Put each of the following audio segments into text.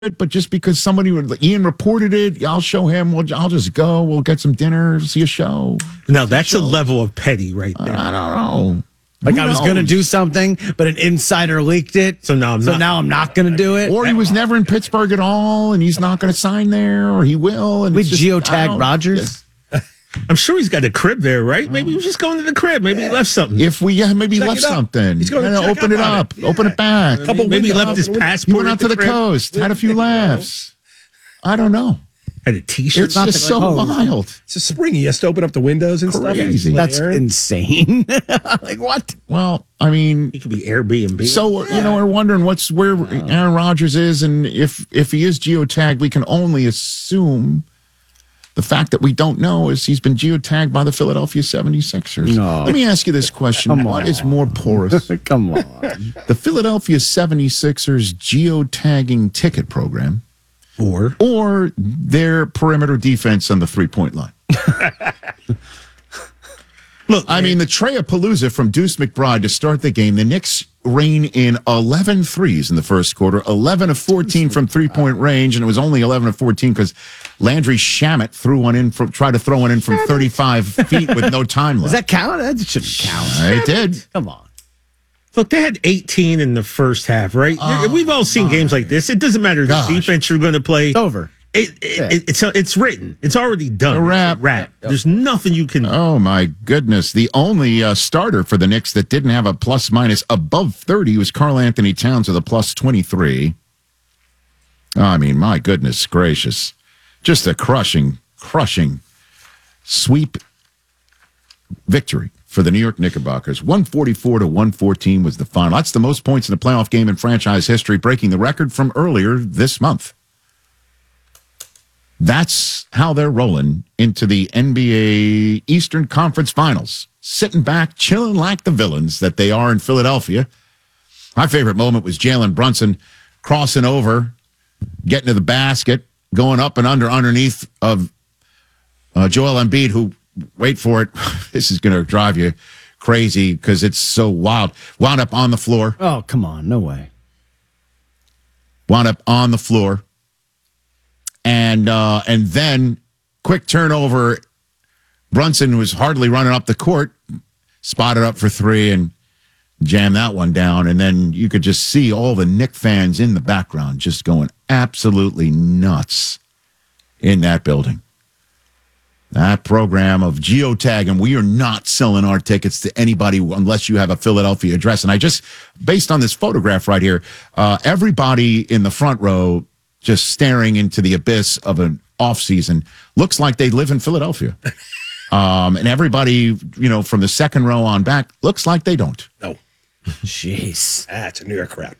it, but just because Ian reported it, I'll show him. I'll just go. We'll get some dinner, see a show. No, that's a level of petty right there. I don't know. Like I was going to do something, but an insider leaked it. So now I'm not going to do it. Or he was never in Pittsburgh at all, and he's not going to sign there, or he will. And we geotag Rodgers. I'm sure he's got a crib there, right? Maybe he was just going to the crib. Maybe he left something. Maybe he left something. He's going to open it up. Yeah. Open it back. Maybe he left his passport. He went out to the coast, had a few laughs. I don't know. Had a T-shirt. It's just so wild. It's a spring. He has to open up the windows and Crazy. stuff. That's insane. Like what? Well, I mean, he could be Airbnb. So we're wondering where Aaron Rodgers is, and if he is geotagged, we can only assume. The fact that we don't know is he's been geotagged by the Philadelphia 76ers. No. Let me ask you this question. What is more porous? Come on. The Philadelphia 76ers geotagging ticket program or their perimeter defense on the three-point line? Look, I mean, the Treapalooza from Deuce McBride to start the game. The Knicks rein in 11 threes in the first quarter, 11 of 14 from three-point range, and it was only 11 of 14 because Landry Shamet tried to throw one in from 35 feet with no time left. Does that count? That shouldn't count. It did. Come on. Look, they had 18 in the first half, right? We've all seen games like this. It doesn't matter the defense you're going to play. It's over. It's written. It's already done. A wrap. There's nothing you can. Oh my goodness! The only starter for the Knicks that didn't have a plus minus above 30 was Karl Anthony Towns with a plus 23. I mean, my goodness gracious! Just a crushing sweep victory for the New York Knickerbockers. 144-114 was the final. That's the most points in a playoff game in franchise history, breaking the record from earlier this month. That's how they're rolling into the NBA Eastern Conference Finals. Sitting back, chilling like the villains that they are in Philadelphia. My favorite moment was Jalen Brunson crossing over, getting to the basket, going up and underneath of Joel Embiid, who, wait for it, this is going to drive you crazy because it's so wild. Wound up on the floor. Oh, come on. No way. Wound up on the floor. And then quick turnover. Brunson was hardly running up the court, spotted up for three and jammed that one down. And then you could just see all the Knick fans in the background just going absolutely nuts in that building. That program of geotagging, we are not selling our tickets to anybody unless you have a Philadelphia address. And I just, based on this photograph right here, everybody in the front row just staring into the abyss of an off season looks like they live in Philadelphia. And everybody, from the second row on back looks like they don't. No. Jeez. That's a New York crowd.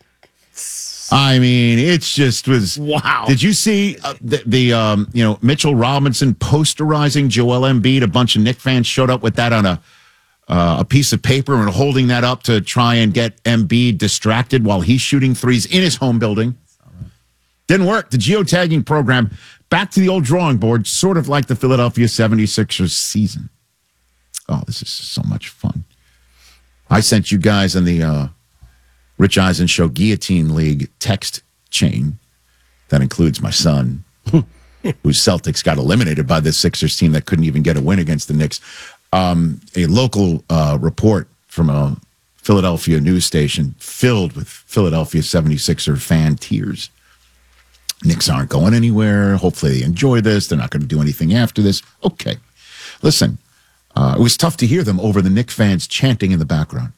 I mean, it just was. Wow. Did you see the Mitchell Robinson posterizing Joel Embiid? A bunch of Knick fans showed up with that on a piece of paper and holding that up to try and get Embiid distracted while he's shooting threes in his home building. Didn't work. The geotagging program, back to the old drawing board, sort of like the Philadelphia 76ers season. Oh, this is so much fun. I sent you guys in the Rich Eisen Show Guillotine League text chain. That includes my son, whose Celtics got eliminated by this Sixers team that couldn't even get a win against the Knicks. A local report from a Philadelphia news station filled with Philadelphia 76er fan tears. Knicks aren't going anywhere. Hopefully they enjoy this. They're not going to do anything after this. Okay. Listen, it was tough to hear them over the Knicks fans chanting in the background.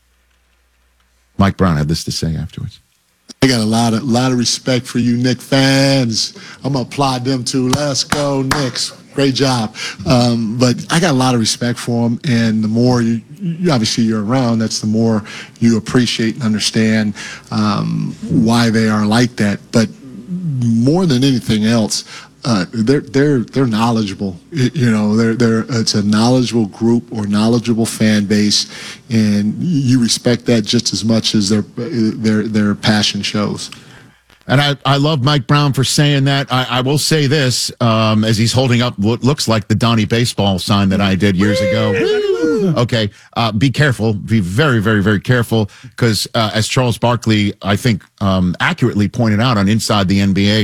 Mike Brown had this to say afterwards. I got a lot of respect for you Knicks fans. I'm going to applaud them too. Let's go, Knicks. Great job. But I got a lot of respect for them, and the more you obviously you're around, that's the more you appreciate and understand why they are like that. But more than anything else, they're knowledgeable. It's a knowledgeable group or knowledgeable fan base, and you respect that just as much as their passion shows. And I love Mike Brown for saying that. I will say this, as he's holding up what looks like the Donnie baseball sign that I did years ago. Okay, be careful. Be very, very, very careful because as Charles Barkley, I think, accurately pointed out on Inside the NBA,